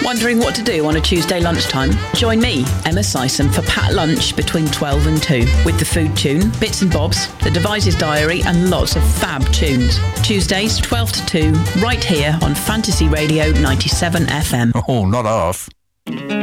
Wondering what to do on a Tuesday lunchtime? Join me, Emma Sison, for Pat Lunch between 12 and 2 with the food tune, bits and bobs, the Devices Diary and lots of fab tunes. Tuesdays 12 to 2 right here on Fantasy Radio 97 FM. Oh, not half.